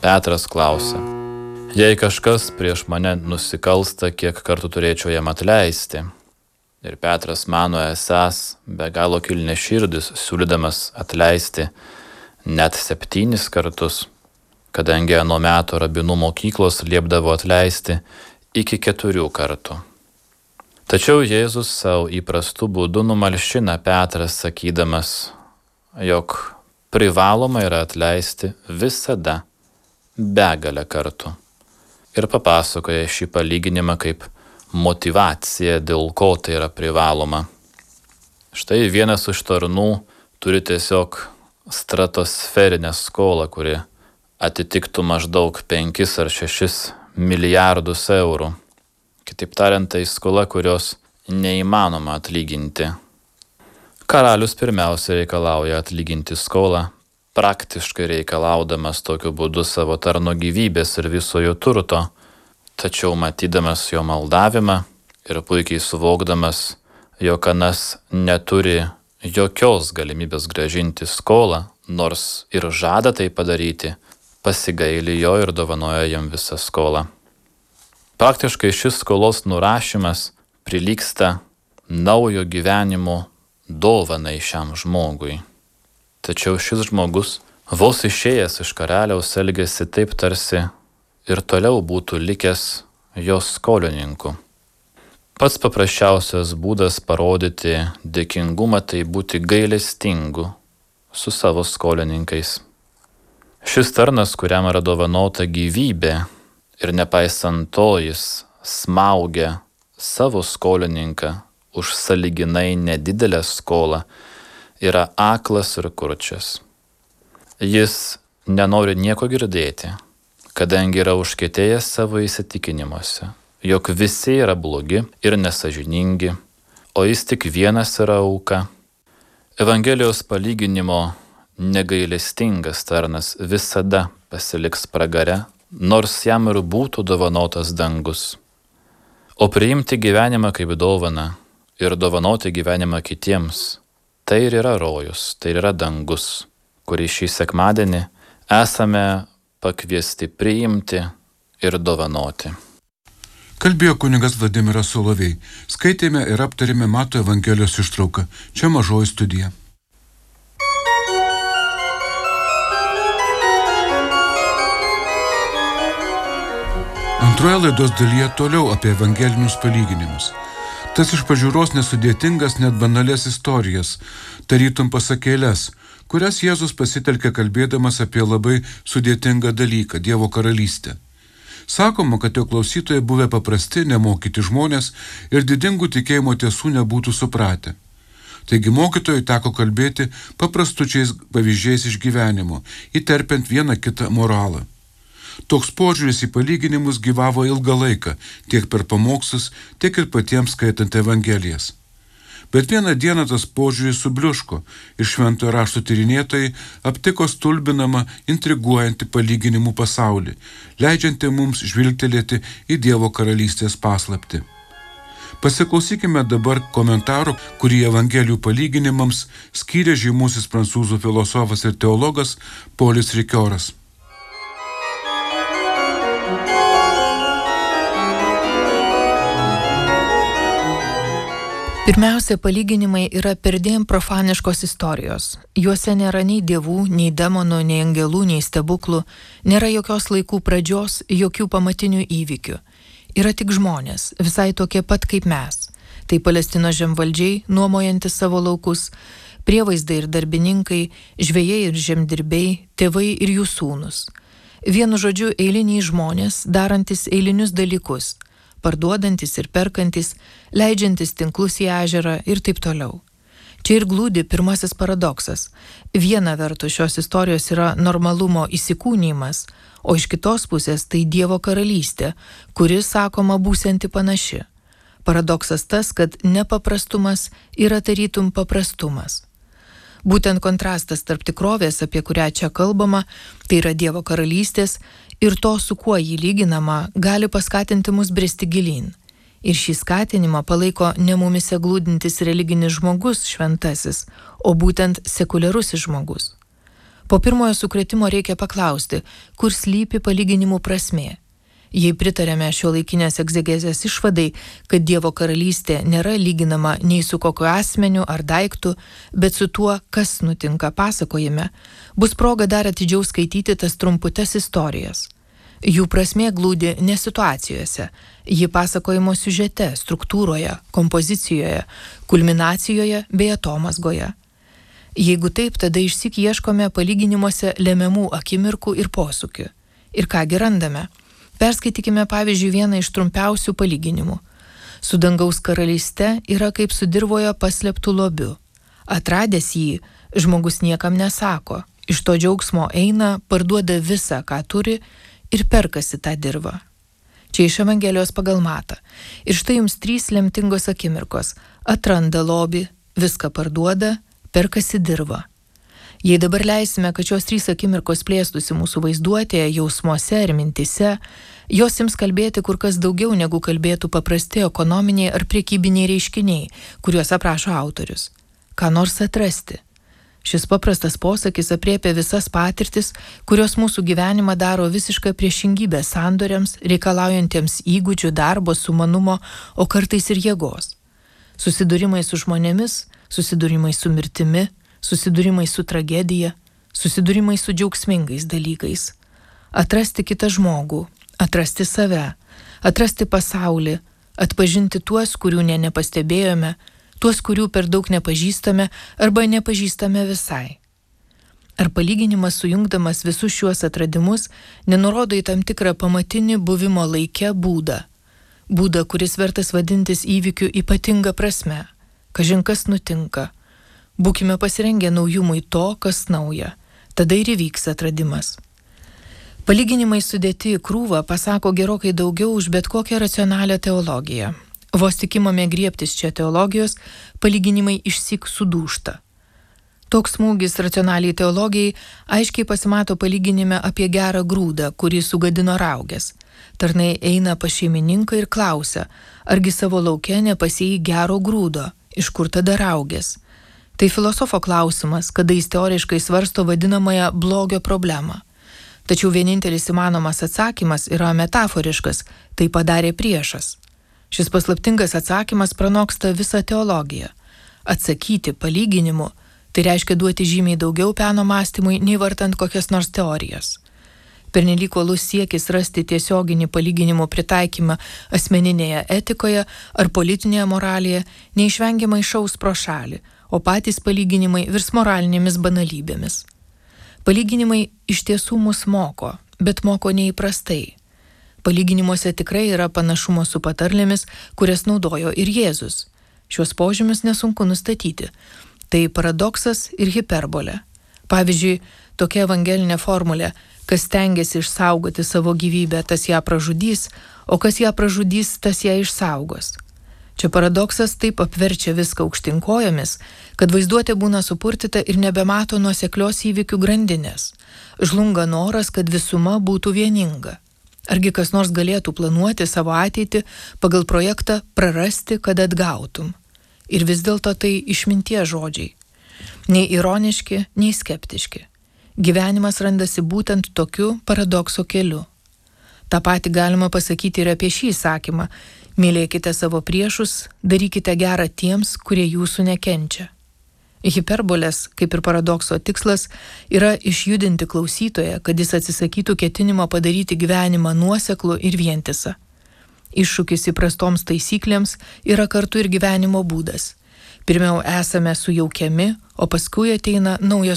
Petras klausė: jei kažkas prieš mane nusikalsta, kiek kartų turėčiau jam atleisti? Ir Petras mano esąs be galo kilniaširdis, siūlydamas atleisti net 7 kartus, kadangi ano meto rabinų mokyklos liepdavo atleisti iki 4 kartų. Tačiau Jėzus savo įprastų būdų numalšina Petrą, sakydamas, jog privaloma yra atleisti visada, begalę kartų. Ir papasakoja šį palyginimą kaip motyvacija, dėl ko tai yra privaloma. Štai vienas iš tarnų turi tiesiog stratosferinę skolą, kuri atitiktų maždaug 5 ar 6 milijardus eurų. Kitaip tariant, tai skola, kurios neįmanoma atlyginti. Karalius pirmiausia reikalauja atlyginti skolą, praktiškai reikalaudamas tokiu būdu savo tarno gyvybės ir viso jo turto, tačiau matydamas jo maldavimą ir puikiai suvokdamas, jog anas neturi jokios galimybės grąžinti skolą, nors ir žada tai padaryti, pasigaili jo ir dovanoja jam visą skolą. Praktiškai šis skolos nurašymas prilygsta naujo gyvenimo dovanai šiam žmogui. Tačiau šis žmogus, vos išėjęs iš karaliaus, elgėsi taip, tarsi ir toliau būtų likęs jos skolininku. Pats paprasčiausias būdas parodyti dėkingumą tai būti gailestingu su savo skolininkais. Šis tarnas, kuriam yra dovanota gyvybė, ir nepaisant to jis smaugia savo skolininką už sąlyginai nedidelę skolą, yra aklas ir kurčias. Jis nenori nieko girdėti, kadangi yra užkietėjęs savo įsitikinimuose, jog visi yra blogi ir nesąžiningi, o jis tik vienas yra auka. Evangelijos palyginimo negailestingas tarnas visada pasiliks pragare, nors jam ir būtų dovanotas dangus. O priimti gyvenimą kaip dovaną ir dovanoti gyvenimą kitiems, tai ir yra rojus, tai ir yra dangus, kurį šį sekmadienį esame pakviesti priimti ir dovanoti. Kalbėjo kunigas Vladimiras Solovej. Skaitėme ir aptarėme Mato Evangelijos ištrauką. Čia Mažoji studija. Antroje laidos dalyje toliau apie evangelinius palyginimus. Tas iš pažiūros nesudėtingas, net banalias istorijas, tarytum pasakėles, kurias Jėzus pasitelkė kalbėdamas apie labai sudėtingą dalyką – Dievo karalystę. Sakoma, kad jo klausytojai buvę paprasti, nemokyti žmonės ir didingų tikėjimo tiesų nebūtų supratę. Taigi mokytojui teko kalbėti paprastučiais pavyzdžiais iš gyvenimo, įterpiant vieną kitą moralą. Toks požiūris į palyginimus gyvavo ilgą laiką, tiek per pamokslus, tiek ir patiems skaitant Evangelijas. Bet vieną dieną tas požiūris subliuško ir šventojo rašto tyrinėtojai aptiko stulbinamą, intriguojantį palyginimų pasaulį, leidžiantį mums žvilgtelėti į Dievo karalystės paslaptį. Pasiklausykime dabar komentaro, kurį Evangelijų palyginimams skyrė žymusis prancūzų filosofas ir teologas Polis Rikioras. Pirmiausia, palyginimai yra perdėm profaniškos istorijos. Juose nėra nei dievų, nei demonų, nei angelų, nei stebuklų, nėra jokios laikų pradžios, jokių pamatinių įvykių. Yra tik žmonės, visai tokie pat kaip mes. Tai Palestinos žemvaldžiai, nuomojantis savo laukus, prievaizdai ir darbininkai, žvejai ir žemdirbiai, tėvai ir jų sūnus. Vienu žodžiu, eiliniai žmonės, darantis eilinius dalykus, parduodantis ir perkantis, leidžiantis tinklus į ežerą ir taip toliau. Čia ir glūdi pirmasis paradoksas. Viena vertus šios istorijos yra normalumo įsikūnijimas, o iš kitos pusės tai Dievo karalystė, kuri, sakoma, būsianti panaši. Paradoksas tas, kad nepaprastumas yra tarytum paprastumas. Būtent kontrastas tarp tikrovės, apie kurią čia kalbama, tai yra Dievo karalystės, ir to, su kuo jį lyginama, gali paskatinti mus bristi gilyn. Ir šį skatinimą palaiko ne mumise glūdintis religinis žmogus šventasis, o būtent sekuliarusis žmogus. Po pirmojo sukrėtimo reikia paklausti, kur slypi palyginimų prasmė. Jei pritarėme šiuolaikinės egzegezės išvadai, kad Dievo karalystė nėra lyginama nei su kokiu asmeniu ar daiktu, bet su tuo, kas nutinka pasakojime, bus proga dar atidžiau skaityti tas trumputes istorijas. Jų prasmė glūdi ne situacijose, ji pasakojimo siužete, struktūroje, kompozicijoje, kulminacijoje bei atomazgoje. Jeigu taip, tada išsyk ieškome palyginimuose lemiamų akimirkų ir posūkių. Ir kągi randame? Perskaitykime pavyzdžiui vieną iš trumpiausių palyginimų. Su dangaus karalyste yra kaip su dirvoje paslėptų lobiu. Atradęs jį, žmogus niekam nesako, iš to džiaugsmo eina, parduoda visą, ką turi ir perkasi tą dirvą. Čia iš Evangelijos pagal Matą. Ir štai jums 3 lemtingos akimirkos. Atranda lobį, viską parduoda, perkasi dirvą. Jei dabar leisime, kad šios 3 akimirkos plėstųsi mūsų vaizduotėje, jausmuose ir mintise, jos ims kalbėti kur kas daugiau negu kalbėtų paprasti ekonominiai ar priekybiniai reiškiniai, kuriuos aprašo autorius. Ką nors atrasti. Šis paprastas posakis apriepia visas patirtis, kurios mūsų gyvenimą daro visišką priešingybę sandoriams, reikalaujantiems įgūdžių, darbo, sumanumo, o kartais ir jėgos. Susidūrimai su žmonėmis, susidūrimai su mirtimi, susidūrimai su tragedija, susidūrimai su džiaugsmingais dalykais. Atrasti kitą žmogų, atrasti save, atrasti pasaulį, atpažinti tuos, kurių nepastebėjome, tuos, kurių per daug nepažįstame arba nepažįstame visai. Ar palyginimas sujungdamas visus šiuos atradimus nenurodo į tam tikrą pamatinį buvimo laike būdą? Būdą, kuris vertas vadintis įvykiu ypatinga prasme. Kažin kas nutinka. Būkime pasirengę naujumui to, kas nauja. Tada ir įvyks atradimas. Palyginimai sudėti į krūvą pasako gerokai daugiau už bet kokią racionalią teologiją. Vos tik imame griebtis čia teologijos, palyginimai išsyk sudūžta. Toks smūgis racionaliai teologijai aiškiai pasimato palyginime apie gerą grūdą, kurį sugadino raugės. Tarnai eina pas šeimininką ir klausia, argi savo lauke nepasėjai gero grūdo, iš kur tada raugės. Tai filosofo klausimas, kada jis teoriškai svarsto vadinamąją blogio problemą. Tačiau vienintelis įmanomas atsakymas yra metaforiškas, tai padarė priešas. Šis paslaptingas atsakymas pranoksta visą teologiją. Atsakyti palyginimu, tai reiškia duoti žymiai daugiau peno mąstymui, nei vartant kokias nors teorijas. Pernelyg uolus siekis rasti tiesioginį palyginimo pritaikymą asmeninėje etikoje ar politinėje moralėje neišvengiamai šaus pro šalį, o patys palyginimai virs moralinėmis banalybėmis. Palyginimai iš tiesų mus moko, bet moko neįprastai. Palyginimuose tikrai yra panašumo su patarlėmis, kurias naudojo ir Jėzus. Šios požymius nesunku nustatyti. Tai paradoksas ir hiperbolė. Pavyzdžiui, tokia evangelinė formulė, kas stengiasi išsaugoti savo gyvybę, tas ją pražudys, o kas ją pražudys, tas ją išsaugos. Čia paradoksas taip apverčia viską aukštyn kojomis, kad vaizduotė būna supurtyta ir nebemato nuoseklios įvykių grandinės. Žlunga noras, kad visuma būtų vieninga. Argi kas nors galėtų planuoti savo ateitį pagal projektą prarasti, kad atgautum. Ir vis dėlto tai išminties žodžiai. Nei ironiški, nei skeptiški. Gyvenimas randasi būtent tokiu paradokso keliu. Ta pati galima pasakyti ir apie šį įsakymą. Mylėkite savo priešus, darykite gerą tiems, kurie jūsų nekenčia. Hiperbolės, kaip ir paradokso tikslas, yra išjudinti klausytoją, kad jis atsisakytų ketinimo padaryti gyvenimą nuoseklų ir vientisą. Iššūkis įprastoms taisyklėms yra kartu ir gyvenimo būdas. Pirmiau esame sujaukiami, o paskui ateina naujas